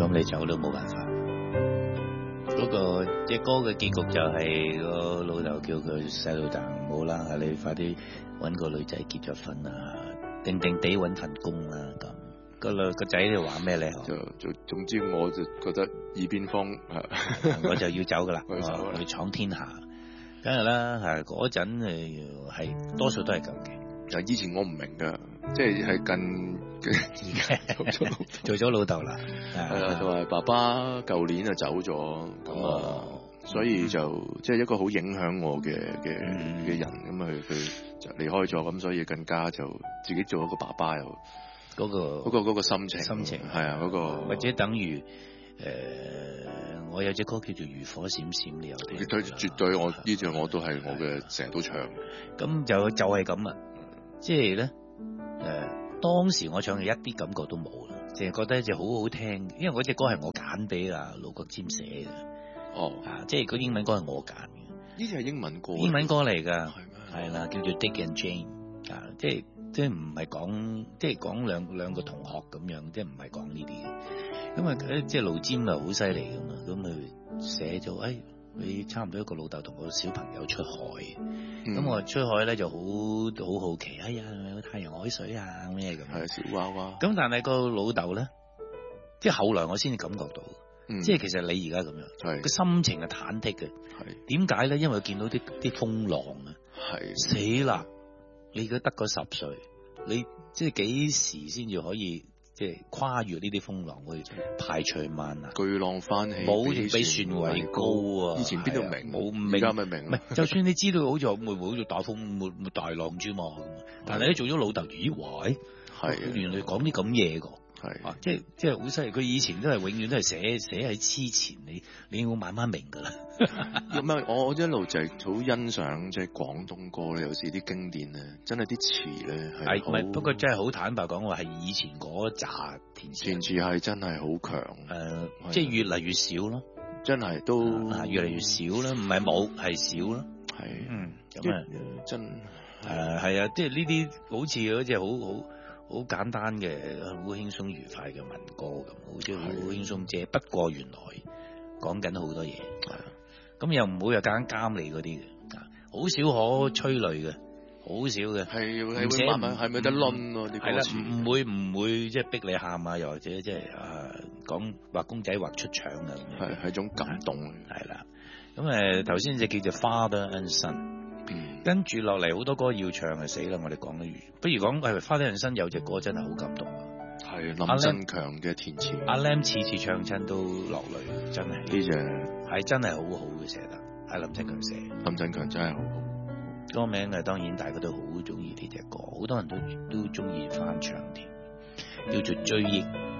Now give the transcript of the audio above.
咁你走都冇辦法。嗰個隻歌嘅結局就係個老豆叫佢細路仔唔好啦，你快啲搵個女仔結咗婚啊，定定地搵份工啦咁。個仔就話咩咧？ 總之我就覺得耳邊風我就要走噶啦， 我要走啦去闖天下。梗係啦，係嗰陣係多數都係咁嘅。 以前我唔明噶，即係近而家做咗老豆啦， 係啦，同埋爸爸舊年就走咗，咁所以就即係一個好影響我嘅人，咁佢就離開咗，咁所以更加就自己做一個爸爸又嗰個心情係啊，嗰個或者等於我有隻歌叫做《漁火閃閃》，你有聽？ 絕對我呢隻我都係我嘅成日都唱。 咁就係咁啦，即係咧當時我唱嘅一啲感覺都冇啦，淨係覺得一隻好好聽，因為嗰隻歌係我揀俾阿盧國沾寫嘅。即係個英文歌係我揀嘅。 呢隻係英文歌嚟㗎，係啦，叫做 Dick and Jane 即係唔係講，即係講兩個同學咁樣，即係唔係講呢啲嘅。咁啊，即係盧尖啊，好犀利㗎嘛。咁佢寫咗，你差唔多一個老豆同個小朋友出海。咁我出海咧就好好奇，有太陽海水啊咩咁。 係小娃娃。 咁但係個老豆咧，即係後來我先至感覺到，即係其實你而家咁樣，個心情係忐忑嘅。點解咧？因為見到啲風浪啊，死啦！你而家得個10歲，你即係幾時先至可以即係跨越呢啲風浪去排除萬難？ 巨浪翻起， 冇比船為高啊！ 以前邊度明？ 冇明， 而家咪明。 唔係，就算你知道好似會好似打風冇大浪啫嘛，但係你做咗老豆，咦喂，原來講啲咁嘢㗎。即係好犀利。佢以前都係永遠都係寫喺之前，你會慢慢明噶啦。 唔係我一路就係好欣賞即係廣東歌咧，有時啲經典咧，真係啲詞咧係好。 不過真係好坦白講，我係以前嗰紮填詞係真係好強。 即係越嚟越少咯， 真係都越嚟越少啦，唔係冇係少咯。咁啊真係啊，即係呢啲好似嗰隻好簡單嘅，好輕鬆愉快嘅民歌咁，好似好輕鬆啫。不過原來講緊好多嘢，咁又唔會又夾硬監你嗰啲嘅，好少可催淚嘅，好少嘅。 係慢慢係咪得掄咯啲歌詞？ 唔會即係逼你喊啊，又或者即係講畫公仔畫出腸啊， 係一種感動。 係啦，咁頭先就叫做 Father and Son。跟住落嚟好多歌要唱係死啦！我哋講得完，不如講花底人生有隻歌真係好感動啊！ 係林振強嘅填詞， 阿 Lam 次次唱親都落淚，真係呢隻係真係好好嘅寫得，係林振強寫。 林振強真係好好。 歌名當然大家都好中意呢隻歌，好多人都中意翻唱添，叫做追憶。